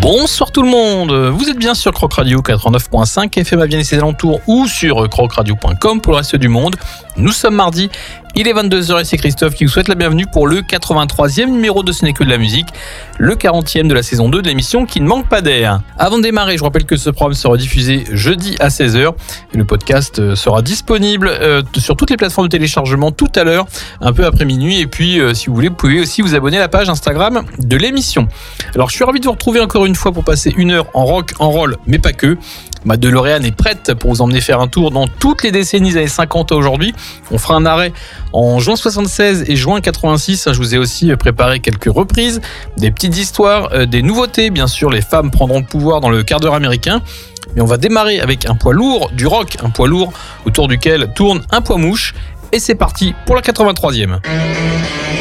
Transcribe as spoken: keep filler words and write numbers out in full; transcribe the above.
Bonsoir tout le monde, vous êtes bien sur Croc Radio quatre-vingt-neuf virgule cinq F M à Vienne et ses alentours ou sur croc radio point com pour le reste du monde. Nous sommes mardi, il est vingt-deux heures et c'est Christophe qui vous souhaite la bienvenue pour le quatre-vingt-troisième numéro de Ce n'est que de la musique, le quarantième de la saison deux de l'émission qui ne manque pas d'air. Avant de démarrer, je rappelle que ce programme sera diffusé jeudi à seize heures et le podcast sera disponible euh, sur toutes les plateformes de téléchargement tout à l'heure, un peu après minuit. Et puis euh, si vous voulez, vous pouvez aussi vous abonner à la page Instagram de l'émission. Alors je suis ravi de vous retrouver encore une fois pour passer une heure en rock, en roll, mais pas que. Ma DeLorean est prête pour vous emmener faire un tour dans toutes les décennies des années cinquante à aujourd'hui. On fera un arrêt en juin soixante-seize et juin quatre-vingt-six. Je vous ai aussi préparé quelques reprises, des petites histoires, des nouveautés. Bien sûr, les femmes prendront le pouvoir dans le quart d'heure américain. Mais on va démarrer avec un poids lourd du rock, un poids lourd autour duquel tourne un poids mouche. Et c'est parti pour la quatre-vingt-troisième.